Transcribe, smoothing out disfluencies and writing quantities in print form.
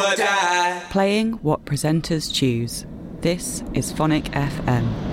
or die. Playing what presenters choose. This is Phonic FM.